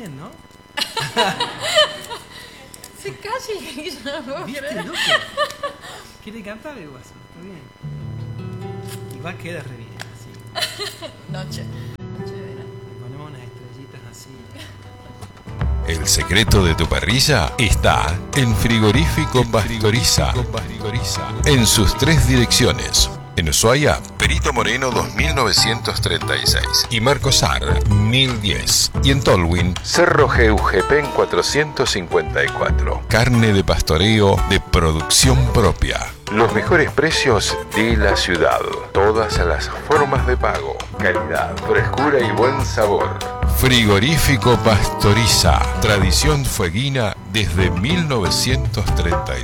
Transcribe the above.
bien, ¿no? Se calla y yo no puedo ¿Viste, creer. loco? Quiere cantar el guaso, está bien. Y va a quedar re bien, así. Noche de verano. Le ponemos unas estrellitas así. El secreto de tu parrilla está en Frigorífico Pastoriza. En sus 3 direcciones. En Ushuaia, Perito Moreno 2936 y Marcosar 1010. Y en Tolwyn, Cerro GUGP 454. Carne de pastoreo de producción propia. Los mejores precios de la ciudad. Todas las formas de pago. Calidad, frescura y buen sabor. Frigorífico Pastoriza. Tradición fueguina desde 1932.